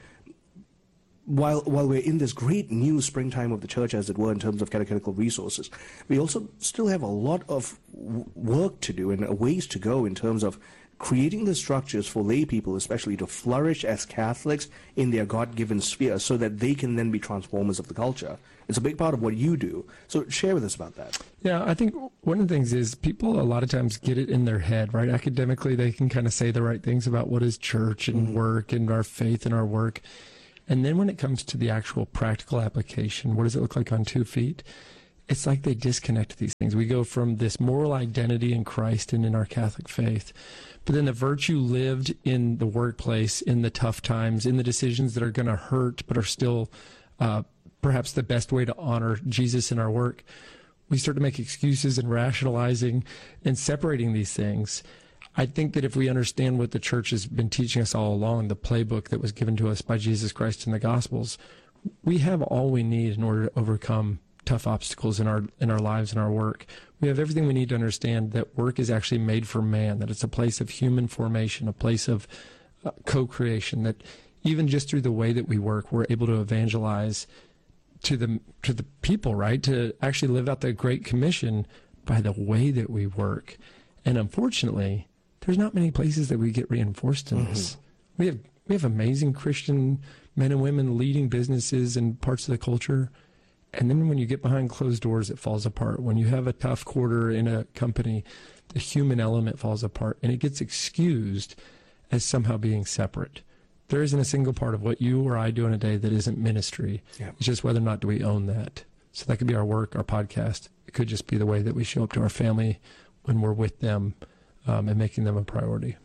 while we're in this great new springtime of the church, as it were, in terms of catechetical resources, we also still have a lot of work to do and ways to go in terms of creating the structures for lay people, especially, to flourish as Catholics in their God-given sphere so that they can then be transformers of the culture. It's a big part of what you do. So share with us about that. Yeah, I think one of the things is people a lot of times get it in their head, right? Academically, they can kind of say the right things about what is church and work and our faith and our work. And then when it comes to the actual practical application, what does it look like on 2 feet? It's like they disconnect these things. We go from this moral identity in Christ and in our Catholic faith, but then the virtue lived in the workplace, in the tough times, in the decisions that are going to hurt but are still perhaps the best way to honor Jesus in our work. We start to make excuses and rationalizing and separating these things. I think that if we understand what the church has been teaching us all along, the playbook that was given to us by Jesus Christ in the Gospels, we have all we need in order to overcome tough obstacles in our lives and our work. We have everything we need to understand that work is actually made for man, that it's a place of human formation, a place of co-creation, that even just through the way that we work, we're able to evangelize to the people, right? To actually live out the Great Commission by the way that we work. And unfortunately, there's not many places that we get reinforced in this. We have amazing Christian men and women leading businesses and parts of the culture. And then when you get behind closed doors, it falls apart. When you have a tough quarter in a company, the human element falls apart, and it gets excused as somehow being separate. There isn't a single part of what you or I do in a day that isn't ministry. Yeah. It's just whether or not do we own that. So that could be our work, our podcast. It could just be the way that we show up to our family when we're with them and making them a priority.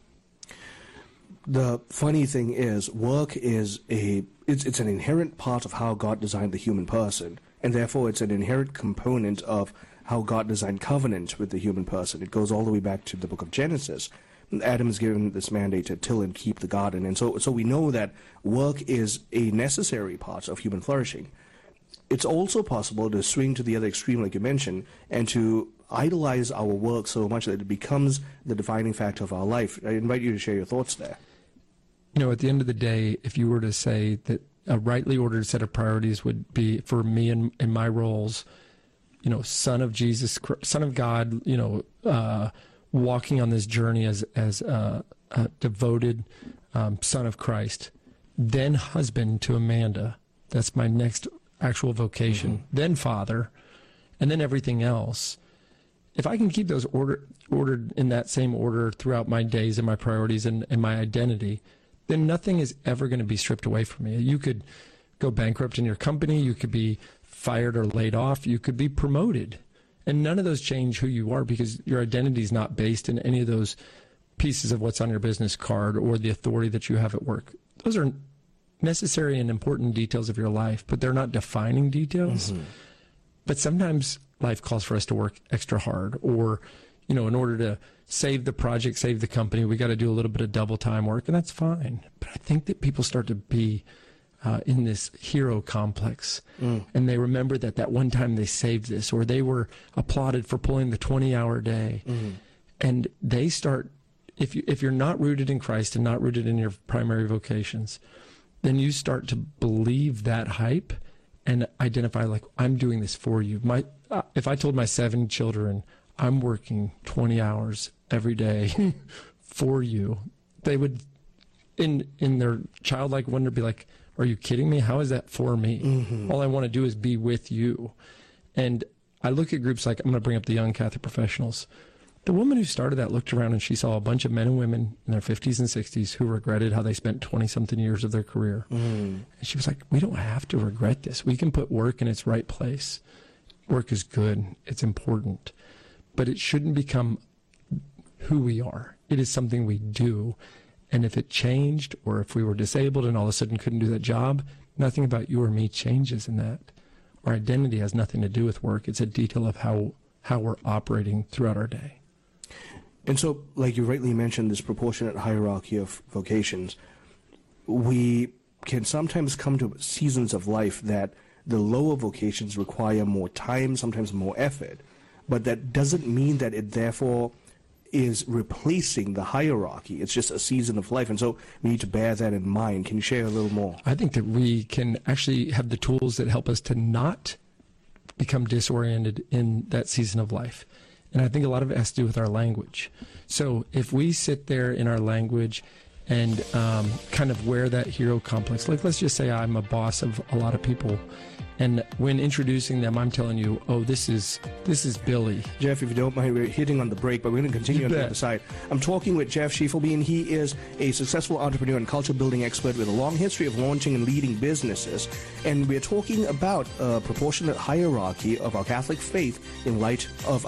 The funny thing is, work is it's an inherent part of how God designed the human person, and therefore it's an inherent component of how God designed covenant with the human person. It goes all the way back to the book of Genesis. Adam is given this mandate to till and keep the garden, and so we know that work is a necessary part of human flourishing. It's also possible to swing to the other extreme, like you mentioned, and to idolize our work so much that it becomes the defining factor of our life. I invite you to share your thoughts there. You know, at the end of the day, if you were to say that a rightly ordered set of priorities would be, for me and my roles, you know, Son of Jesus, Son of God, you know, walking on this journey as a devoted son of Christ, then husband to Amanda. That's my next actual vocation. Then father, and then everything else. If I can keep those ordered in that same order throughout my days and my priorities and my identity, then nothing is ever going to be stripped away from me. You could go bankrupt in your company. You could be fired or laid off. You could be promoted. And none of those change who you are, because your identity is not based in any of those pieces of what's on your business card or the authority that you have at work. Those are necessary and important details of your life, but they're not defining details. But sometimes life calls for us to work extra hard, or, you know, in order to save the project, save the company, we got to do a little bit of double time work, and that's fine. But I think that people start to be in this hero complex, and they remember that one time they saved this, or they were applauded for pulling the 20-hour day, and they start, if you're not rooted in Christ and not rooted in your primary vocations, then you start to believe that hype and identify, like, I'm doing this for you. If I told my 7 children, I'm working 20 hours every day for you, they would, in their childlike wonder, be like, are you kidding me? How is that for me? All I want to do is be with you. And I look at groups like, I'm going to bring up the Young Catholic Professionals. The woman who started that looked around and she saw a bunch of men and women in their 50s and 60s who regretted how they spent 20-something years of their career. And she was like, we don't have to regret this. We can put work in its right place. Work is good. It's important. But it shouldn't become who we are. It is something we do. And if it changed, or if we were disabled and all of a sudden couldn't do that job, nothing about you or me changes in that. Our identity has nothing to do with work. It's a detail of how we're operating throughout our day. And so, like you rightly mentioned, this proportionate hierarchy of vocations, we can sometimes come to seasons of life that the lower vocations require more time, sometimes more effort, but that doesn't mean that it therefore is replacing the hierarchy. It's just a season of life, and so we need to bear that in mind. Can you share a little more? I think that we can actually have the tools that help us to not become disoriented in that season of life. And I think a lot of it has to do with our language. So if we sit there in our language and kind of wear that hero complex, like let's just say I'm a boss of a lot of people, and when introducing them, I'm telling you, oh, this is Billy. Jeff, if you don't mind, we're hitting on the break, but we're going to continue on the other side. I'm talking with Jeff Schiefelbein. He is a successful entrepreneur and culture building expert with a long history of launching and leading businesses. And we're talking about a proportionate hierarchy of our Catholic faith in light of